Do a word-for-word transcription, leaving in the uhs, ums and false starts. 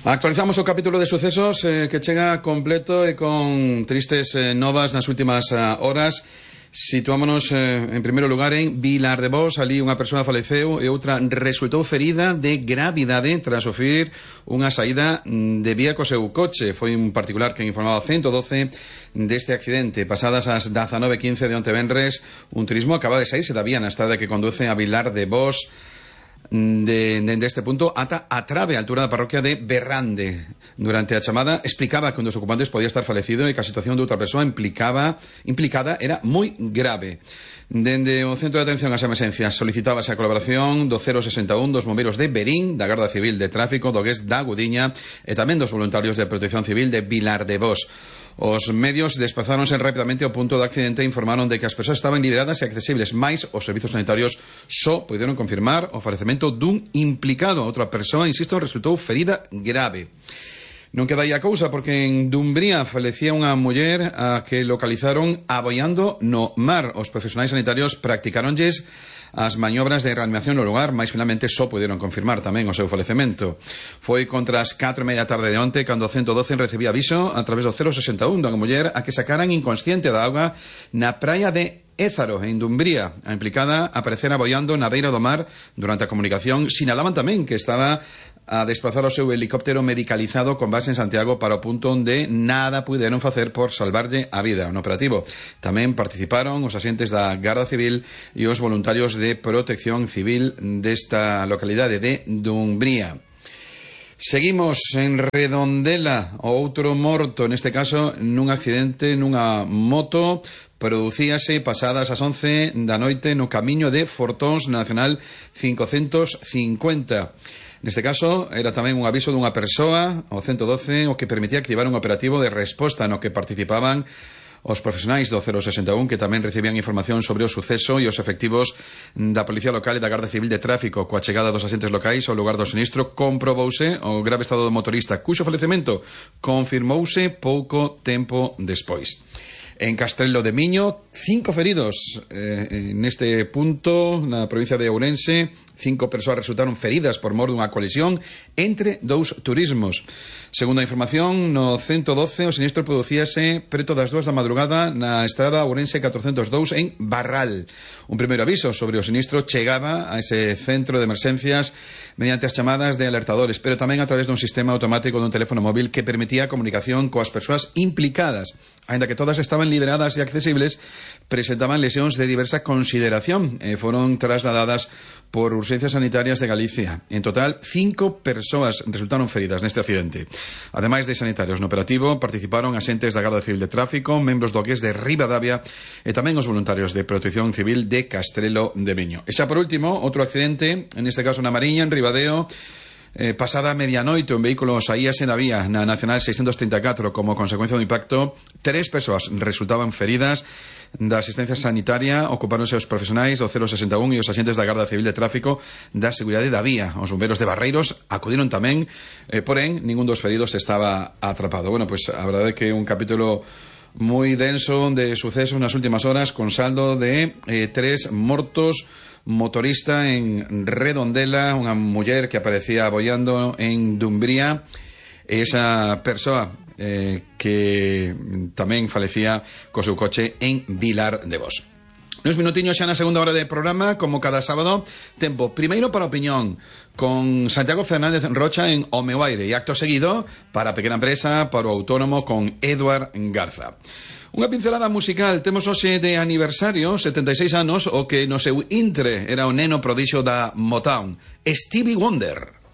Actualizamos o capítulo de sucesos eh, que chega completo e con tristes eh, novas nas últimas eh, horas. Situámonos eh, en primeiro lugar en Vilar de Bos. Ali unha persoa faleceu e outra resultou ferida de gravidade tras sufrir unha saída de vía co seu coche. Foi un particular que informaba o ciento doce deste accidente. Pasadas as dezanove quince de onte venres, un turismo acaba de saírse da vía na estrada que conduce a Vilar de Bos de, de, de este punto ata a trave a altura da parroquia de Berrande. Durante a chamada explicaba que un dos ocupantes podía estar falecido e que a situación de outra persoa implicaba, implicada era moi grave. Dende o Centro de Atención ás Emerxencias solicitábase a colaboración do cero sesenta e un dos bombeiros de Berín, da Garda Civil de Tráfico, do Gués da Gudiña e tamén dos voluntarios de Protección Civil de Vilar de Bos. Os medios desplazáronse rapidamente ao punto do accidente e informaron de que as persoas estaban liberadas e accesibles, mais os servizos sanitarios só puderon confirmar o falecemento dun implicado. Outra persoa, insisto, resultou ferida grave. Non queda aí a cousa, porque en Dumbría falecía unha muller a que localizaron aboiando no mar. Os profesionais sanitarios practicaronlles as maniobras de reanimación no lugar, mas finalmente só puderon confirmar tamén o seu falecemento. Foi contra as catro e media tarde de onte cando o ciento doce recibía aviso a través do cero sesenta e un dunha muller a que sacaran inconsciente da auga na praia de Ézaro, en Dumbría. A implicada aparecera aboiando na beira do mar. Durante a comunicación sinalaban tamén que estaba a desplazar o seu helicóptero medicalizado con base en Santiago para o punto onde nada puderon facer por salvarlle a vida. No operativo tamén participaron os axentes da Garda Civil e os voluntarios de Protección Civil desta localidade de Dumbría. Seguimos en Redondela, o outro morto, neste caso nun accidente nunha moto. Producíase pasadas as once da noite no camiño de Fortóns Nacional cincocentos cincuenta. Neste caso, era tamén un aviso dunha persoa, o ciento doce, o que permitía activar un operativo de resposta no que participaban os profesionais do cero sesenta e un, que tamén recibían información sobre o suceso, e os efectivos da Policía Local e da Garda Civil de Tráfico. Coa chegada dos axentes locais ao lugar do sinistro, comprobouse o grave estado do motorista, cuxo falecemento confirmouse pouco tempo despois. En Castrelo de Miño, cinco feridos eh, neste punto, na provincia de Ourense. Cinco persoas resultaron feridas por mor dunha colisión entre dous turismos. Segundo a información, no ciento doce o sinistro producíase preto das dúas da madrugada na estrada Ourense catrocentos dous en Barral. Un primeiro aviso sobre o sinistro chegaba a ese centro de emerxencias mediante as chamadas de alertadores, pero tamén a través dun sistema automático dun teléfono móvil que permitía a comunicación coas persoas implicadas. Aínda que todas estaban liberadas e accesibles, presentaban lesións de diversa consideración e foron trasladadas por urxencias sanitarias de Galicia. En total, cinco persoas resultaron feridas neste accidente. Ademais de sanitarios no operativo, participaron axentes da Garda Civil de Tráfico, membros do Gués de Ribadavia e tamén os voluntarios de Protección Civil de Castrelo de Miño. E xa por último, outro accidente, en este caso na Mariña, en Ribadeo. Eh, pasada a medianoite, un vehículo saíase da vía na Nacional seiscentos treinta e catro como consecuencia do impacto. Tres persoas resultaban feridas. Da asistencia sanitaria ocupáronse os profesionais do cero sesenta e un e os axentes da Garda Civil de Tráfico da Seguridade da Vía. Os bombeiros de Barreiros acudiron tamén, eh, porén, ningún dos feridos estaba atrapado. Bueno, pues a verdade é que un capítulo moi denso de sucesos nas últimas horas, con saldo de eh, tres mortos. Motorista en Redondela, unha muller que aparecía aboiando en Dumbría, e esa persoa eh, que tamén falecía co seu coche en Vilar de Bos. Nos minutiños xa na segunda hora de programa, como cada sábado, tempo primeiro para a opinión con Santiago Fernández Rocha en O Meu Aire, e acto seguido para a pequena empresa, para o autónomo con Eduard Garza. Unha pincelada musical. Temos hoxe de aniversario, setenta e seis anos, o que no seu intre era o neno prodixio da Motown, Stevie Wonder.